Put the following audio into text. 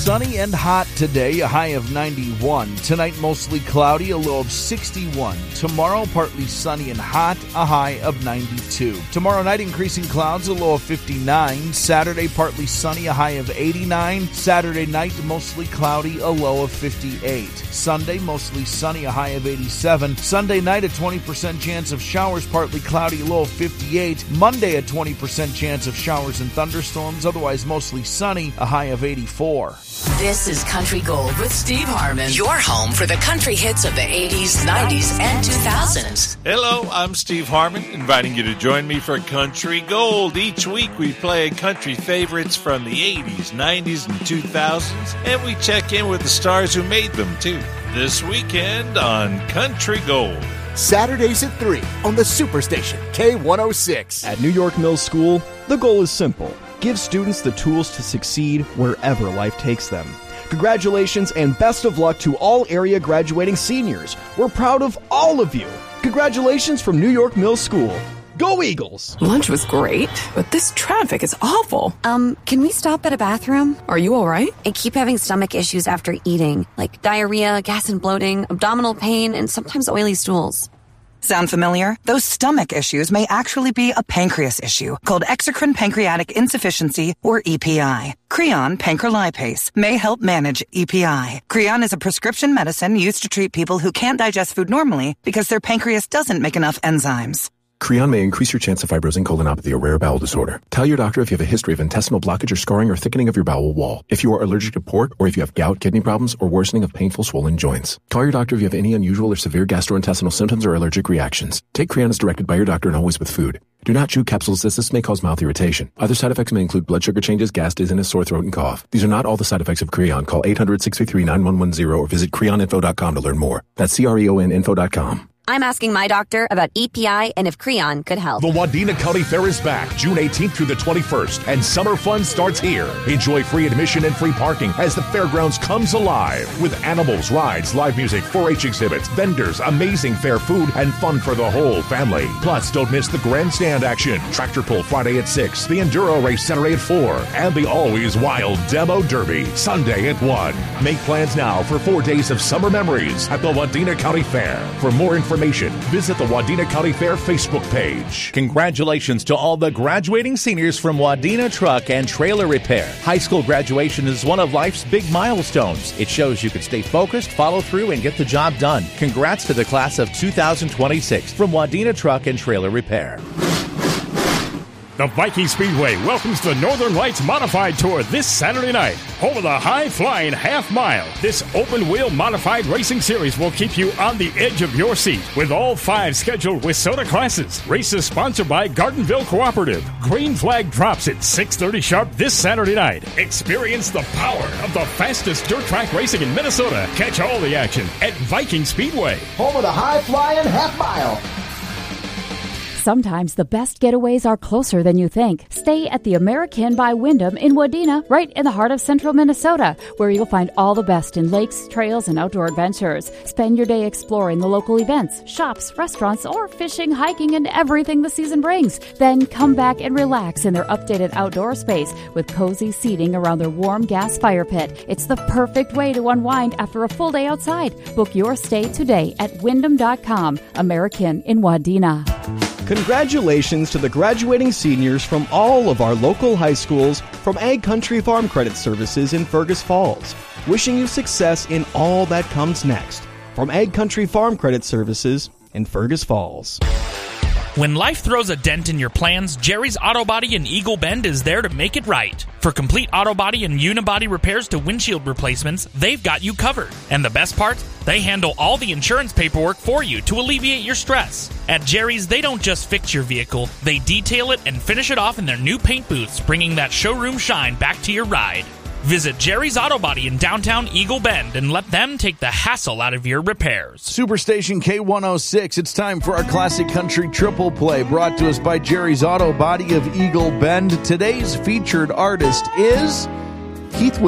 sunny and hot today, a high of 91. Tonight, mostly cloudy, a low of 61. Tomorrow, partly sunny and hot, a high of 92. Tomorrow night, increasing clouds, a low of 59. Saturday, partly sunny, a high of 89. Saturday night, mostly cloudy, a low of 58. Sunday, mostly sunny, a high of 87. Sunday night, a 20% chance of showers, partly cloudy, a low of 58. Monday, a 20% chance of showers and thunderstorms, otherwise mostly sunny, a high of 84. This is Country Gold with Steve Harmon, your home for the country hits of the 80s, 90s, and 2000s. Hello, I'm Steve Harmon, inviting you to join me for Country Gold. Each week we play country favorites from the 80s, 90s, and 2000s, and we check in with the stars who made them, too. This weekend on Country Gold. Saturdays at 3 on the Superstation K106. At New York Mills School, the goal is simple. Give students the tools to succeed wherever life takes them. Congratulations and best of luck to all area graduating seniors. We're proud of all of you. Congratulations from New York Mills School. Go Eagles! Lunch was great, but this traffic is awful. Can we stop at a bathroom? Are you all right? I keep having stomach issues after eating, like diarrhea, gas and bloating, abdominal pain, and sometimes oily stools. Sound familiar? Those stomach issues may actually be a pancreas issue called exocrine pancreatic insufficiency, or EPI. Creon pancrelipase may help manage EPI. Creon is a prescription medicine used to treat people who can't digest food normally because their pancreas doesn't make enough enzymes. Creon may increase your chance of fibrosing colonopathy, a rare bowel disorder. Tell your doctor if you have a history of intestinal blockage or scarring or thickening of your bowel wall. If you are allergic to pork, or if you have gout, kidney problems, or worsening of painful swollen joints. Call your doctor if you have any unusual or severe gastrointestinal symptoms or allergic reactions. Take Creon as directed by your doctor and always with food. Do not chew capsules as this may cause mouth irritation. Other side effects may include blood sugar changes, gas, dizziness, sore throat, and cough. These are not all the side effects of Creon. Call 800-633-9110 or visit creoninfo.com to learn more. That's CREONinfo.com. I'm asking my doctor about EPI and if Creon could help. The Wadena County Fair is back June 18th through the 21st, and summer fun starts here. Enjoy free admission and free parking as the fairgrounds comes alive with animals, rides, live music, 4-H exhibits, vendors, amazing fair food, and fun for the whole family. Plus, don't miss the grandstand action, tractor pull Friday at 6, the enduro race Saturday at 4, and the always wild demo derby Sunday at 1. Make plans now for 4 days of summer memories at the Wadena County Fair. For more information, visit the Wadena County Fair Facebook page. Congratulations to all the graduating seniors from Wadena Truck and Trailer Repair. High school graduation is one of life's big milestones. It shows you can stay focused, follow through, and get the job done. Congrats to the class of 2026 from Wadena Truck and Trailer Repair. The Viking Speedway welcomes the Northern Lights Modified Tour this Saturday night. Home of the high-flying half mile. This open-wheel modified racing series will keep you on the edge of your seat with all 5 scheduled WISSOTA classes. Races sponsored by Gardenville Cooperative. Green flag drops at 6:30 sharp this Saturday night. Experience the power of the fastest dirt track racing in Minnesota. Catch all the action at Viking Speedway. Home of the high-flying half mile. Sometimes the best getaways are closer than you think. Stay at the American by Wyndham in Wadena, right in the heart of central Minnesota, where you'll find all the best in lakes, trails, and outdoor adventures. Spend your day exploring the local events, shops, restaurants, or fishing, hiking, and everything the season brings. Then come back and relax in their updated outdoor space with cozy seating around their warm gas fire pit. It's the perfect way to unwind after a full day outside. Book your stay today at wyndham.com. American in Wadena. Congratulations to the graduating seniors from all of our local high schools from Ag Country Farm Credit Services in Fergus Falls. Wishing you success in all that comes next. From Ag Country Farm Credit Services in Fergus Falls. When life throws a dent in your plans, Jerry's Auto Body in Eagle Bend is there to make it right. For complete auto body and unibody repairs to windshield replacements, they've got you covered. And the best part? They handle all the insurance paperwork for you to alleviate your stress. At Jerry's, they don't just fix your vehicle, they detail it and finish it off in their new paint booths, bringing that showroom shine back to your ride. Visit Jerry's Auto Body in downtown Eagle Bend and let them take the hassle out of your repairs. Superstation K106, it's time for our classic country triple play brought to us by Jerry's Auto Body of Eagle Bend. Today's featured artist is Keith